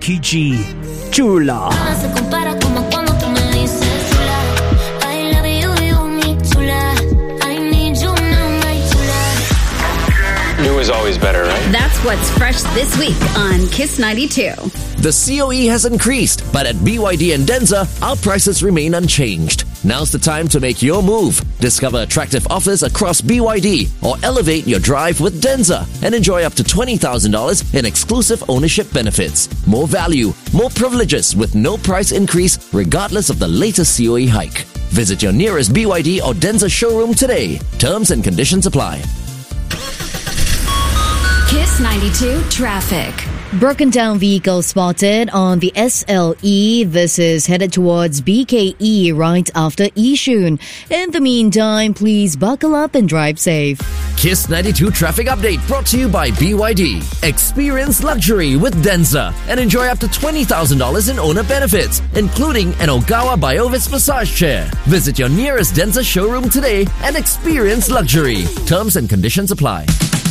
Kiji. Chula. New is always better, right? That's what's fresh this week on Kiss 92. The COE has increased, but at BYD and Denza, our prices remain unchanged. Now's the time to make your move. Discover attractive offers across BYD or elevate your drive with Denza and enjoy up to $20,000 in exclusive ownership benefits. More value, more privileges with no price increase regardless of the latest COE hike. Visit your nearest BYD or Denza showroom today. Terms and conditions apply. Kiss 92 traffic. Broken down vehicle spotted on the SLE. This is headed towards BKE right after Yishun. In the meantime, please buckle up and drive safe. Kiss 92 traffic update brought to you by BYD. Experience luxury with Denza and enjoy up to $20,000 in owner benefits, including an Ogawa Biovis massage chair. Visit your nearest Denza showroom today and experience luxury. Terms and conditions apply.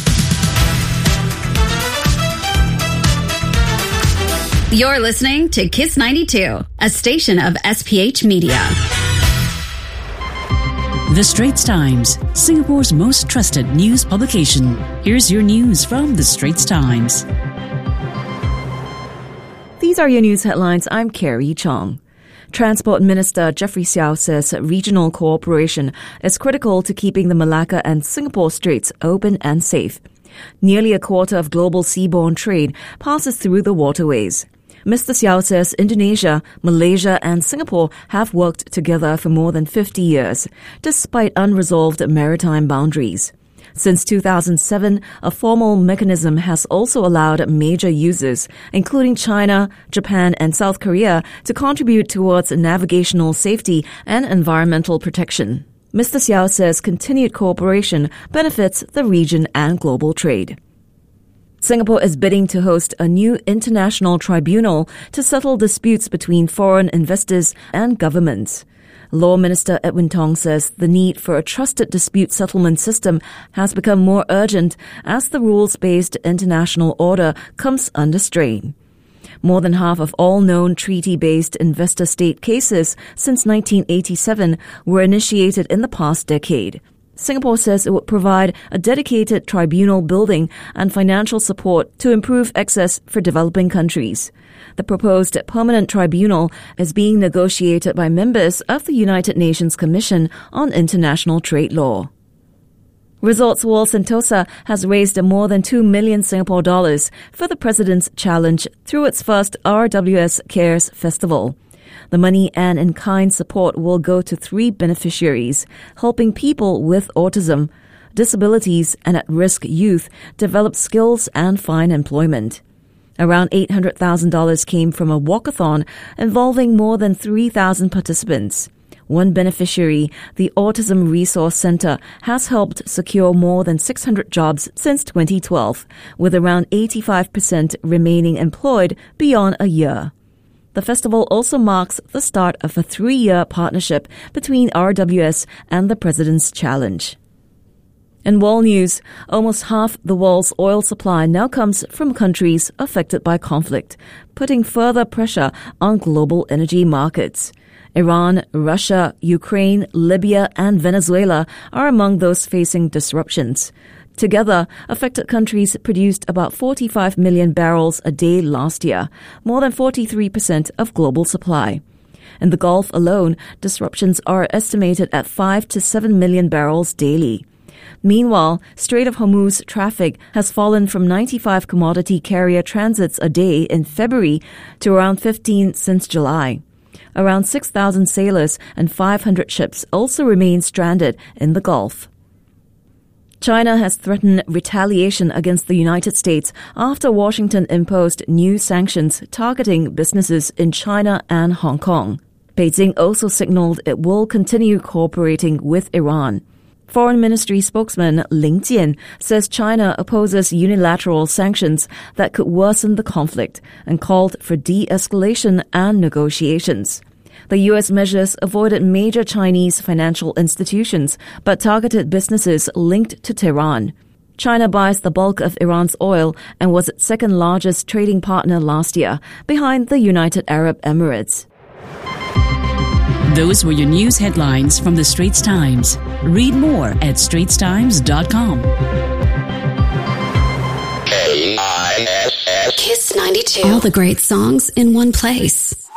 You're listening to Kiss 92, a station of SPH Media. The Straits Times, Singapore's most trusted news publication. Here's your news from The Straits Times. These are your news headlines. I'm Carrie Chong. Transport Minister Jeffrey Xiao says regional cooperation is critical to keeping the Malacca and Singapore Straits open and safe. Nearly a quarter of global seaborne trade passes through the waterways. Mr. Xiao says Indonesia, Malaysia and Singapore have worked together for more than 50 years, despite unresolved maritime boundaries. Since 2007, a formal mechanism has also allowed major users, including China, Japan and South Korea, to contribute towards navigational safety and environmental protection. Mr. Xiao says continued cooperation benefits the region and global trade. Singapore is bidding to host a new international tribunal to settle disputes between foreign investors and governments. Law Minister Edwin Tong says the need for a trusted dispute settlement system has become more urgent as the rules-based international order comes under strain. More than half of all known treaty-based investor-state cases since 1987 were initiated in the past decade. Singapore says it would provide a dedicated tribunal building and financial support to improve access for developing countries. The proposed permanent tribunal is being negotiated by members of the United Nations Commission on International Trade Law. Resorts World Sentosa has raised more than 2 million Singapore dollars for the President's Challenge through its first RWS Cares Festival. The money and in-kind support will go to 3 beneficiaries, helping people with autism, disabilities, and at-risk youth develop skills and find employment. Around $800,000 came from a walkathon involving more than 3,000 participants. One beneficiary, the Autism Resource Center, has helped secure more than 600 jobs since 2012, with around 85% remaining employed beyond a year. The festival also marks the start of a 3-year partnership between RWS and the President's Challenge. In world news, almost half the world's oil supply now comes from countries affected by conflict, putting further pressure on global energy markets. Iran, Russia, Ukraine, Libya, and Venezuela are among those facing disruptions. Together, affected countries produced about 45 million barrels a day last year, more than 43% of global supply. In the Gulf alone, disruptions are estimated at 5 to 7 million barrels daily. Meanwhile, Strait of Hormuz traffic has fallen from 95 commodity carrier transits a day in February to around 15 since July. Around 6,000 sailors and 500 ships also remain stranded in the Gulf. China has threatened retaliation against the United States after Washington imposed new sanctions targeting businesses in China and Hong Kong. Beijing also signaled it will continue cooperating with Iran. Foreign Ministry spokesman Ling Jian says China opposes unilateral sanctions that could worsen the conflict and called for de-escalation and negotiations. The U.S. measures avoided major Chinese financial institutions but targeted businesses linked to Tehran. China buys the bulk of Iran's oil and was its second largest trading partner last year, behind the United Arab Emirates. Those were your news headlines from the Straits Times. Read more at straitstimes.com. Kiss 92. All the great songs in one place.